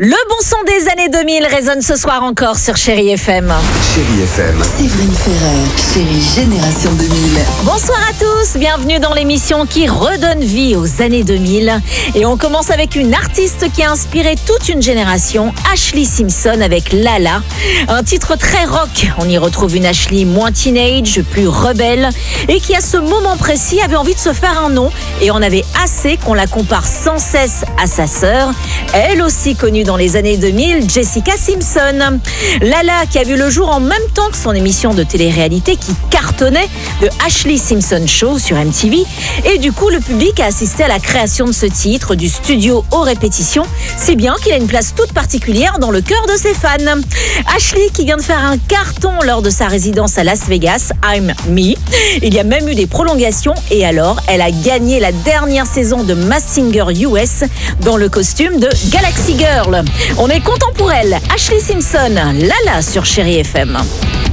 Le bon son des années 2000 résonne ce soir encore sur Chérie FM. Chérie FM. Séverine Ferrer, Chérie Génération 2000. Bonsoir à tous, bienvenue dans l'émission qui redonne vie aux années 2000. Et on commence avec une artiste qui a inspiré toute une génération, Ashlee Simpson avec Lala. Un titre très rock, on y retrouve une Ashlee moins teenage, plus rebelle et qui à ce moment précis avait envie de se faire un nom et en avait assez qu'on la compare sans cesse à sa sœur, elle aussi connue dans les années 2000, Jessica Simpson. Lala qui a vu le jour en même temps que son émission de télé-réalité qui cartonnait, The Ashlee Simpson Show sur MTV. Et du coup, le public a assisté à la création de ce titre, du studio aux répétitions, si bien qu'il a une place toute particulière dans le cœur de ses fans. Ashlee qui vient de faire un carton lors de sa résidence à Las Vegas, I'm Me. Il y a même eu des prolongations et alors, elle a gagné la dernière saison de Masked Singer US dans le costume de Galaxy Girl. On est content pour elle. Ashlee Simpson, Lala sur Chérie FM.